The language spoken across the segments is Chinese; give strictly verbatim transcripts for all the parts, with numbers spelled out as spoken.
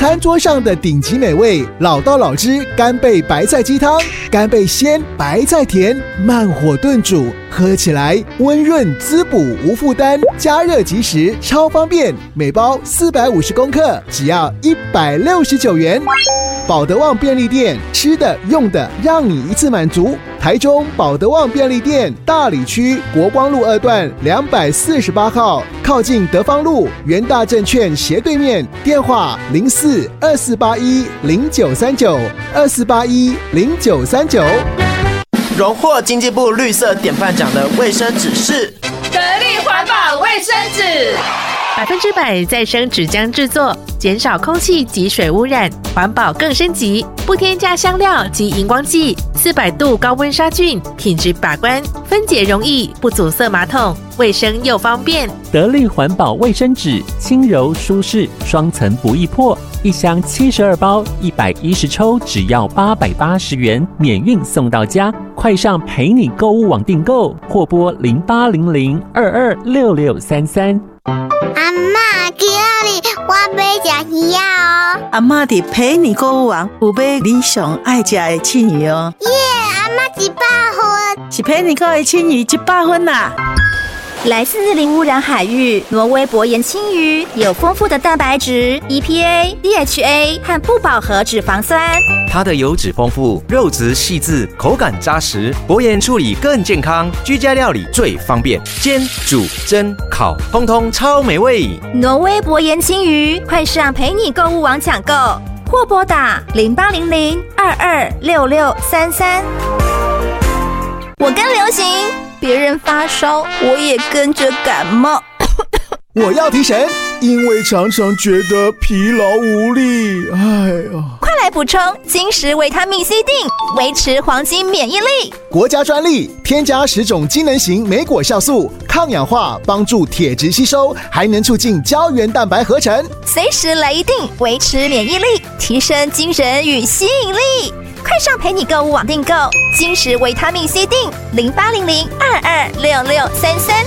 餐桌上的顶级美味，老道老汁干贝白菜鸡汤，干贝鲜，白菜甜，慢火炖煮，喝起来温润滋补无负担，加热即食，超方便。每包四百五十公克，只要一百六十九元。保德旺便利店，吃的用的让你一次满足。台中保德旺便利店大里区国光路二段两百四十八号，靠近德芳路元大证券斜对面。电话零四二四八一零九三九二四八一零九三九。 荣获经济部绿色典范奖的卫生纸是得力环保卫生纸， 百分之百再生纸浆制作，减少空气及水污染，环保更升级，不添加香料及荧光剂，四百度高温杀菌，品质把关，分解容易，不阻塞马桶，卫生又方便。 得力环保卫生纸，轻柔舒适，双层不易破，一箱七十二包，一百一十抽，只要八百八十元，免运送到家。快上陪你购物网订购，或拨零八零零二二六六三三。 阿嬷，今日我要吃鱼啊！ 阿嬷伫陪你购物网有买你上爱吃的青鱼哦。 耶，阿嬷一百分， 是陪你购的青鱼一百分啦。 来自零污染海域，挪威薄盐青鱼有丰富的蛋白质、E P A、D H A 和不饱和脂肪酸。 它的油脂丰富，肉质细致，口感扎实，薄盐处理更健康，居家料理最方便，煎、煮、蒸、烤，通通超美味。 挪威薄盐青鱼，快上陪你购物网抢购，或拨打零八零零二二六六三三。我跟流行。别人发烧，我也跟着感冒。 我要提神，因为常常觉得疲劳无力。哎呀， 快来补充金石维他命 C 锭，维持黄金免疫力。 国家专利，添加十种机能型莓果酵素，抗氧化，帮助铁质吸收，还能促进胶原蛋白合成。 随时来一锭，维持免疫力，提升精神与吸引力。快上陪你购物网订购金石维他命 C 锭，零八零零二二六六三三。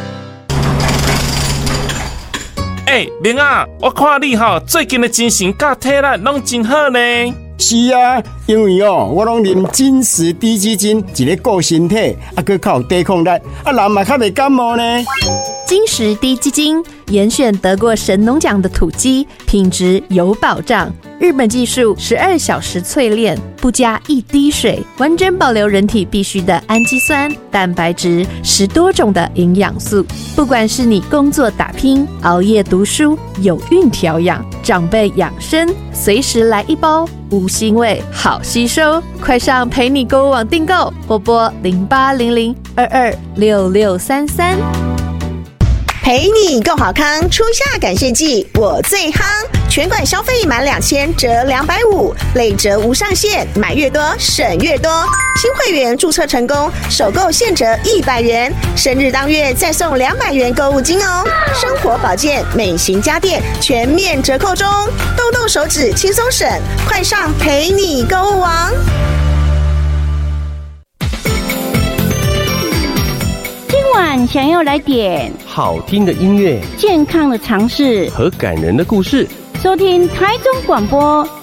哎、欸，明啊，我看你吼最近的精神甲体力拢真好呢。 是啊，因为哦，我拢啉金石低基金，一个顾身体，啊，佮较有抵抗力，啊，人嘛较袂感冒呢。 金石低基金严选得过神农奖的土鸡，品质有保障。日本技术十二小时淬炼，不加一滴水，完整保留人体必需的氨基酸、蛋白质，十多种的营养素。不管是你工作打拼、熬夜读书、有孕调养、长辈养生，随时来一包，无腥味，好吸收。快上陪你购物网订购，或拨零八零零二二六六三三。 陪你够好康，初夏感谢季我最夯，全馆消费满两千折两百五，累折无上限，买越多省越多。新会员注册成功，首购现折一百元，生日当月再送两百元购物金哦。生活保健、美型家电全面折扣中，动动手指轻松省，快上陪你购物网。 今晚想要来点好听的音乐、 健康的常识和感人的故事， 收听台中广播